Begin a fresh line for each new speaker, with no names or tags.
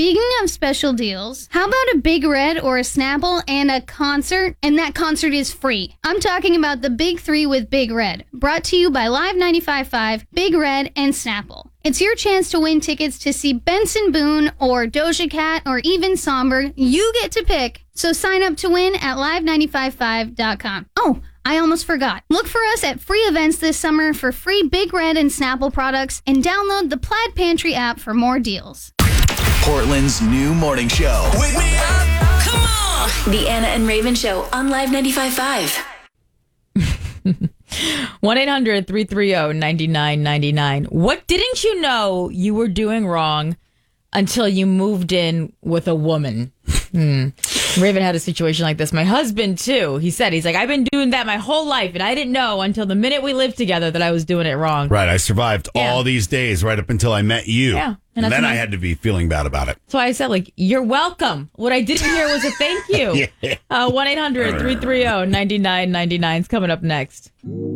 Speaking of special deals, how about a Big Red or a Snapple and a concert? And that concert is free. I'm talking about the Big Three with Big Red, brought to you by Live 95.5, Big Red, and Snapple. It's your chance to win tickets to see Benson Boone or Doja Cat or even Somber. You get to pick. So sign up to win at live955.com. Oh, I almost forgot. Look for us at free events this summer for free Big Red and Snapple products and download the Plaid Pantry app for more deals.
Portland's new morning show.
Wake me up, come on.
The Anna and Raven Show on Live 95.5.
1-800-330-9999. What didn't you know you were doing wrong until you moved in with a woman? Raven had a situation like this. My husband, too. He's like, I've been doing that my whole life, and I didn't know until the minute we lived together that I was doing it wrong.
Right. I survived all these days right up until I met you.
Yeah.
And then I had to be feeling bad about it.
So I said, you're welcome. What I didn't hear was a thank you. 1-800-330-9999 is coming up next.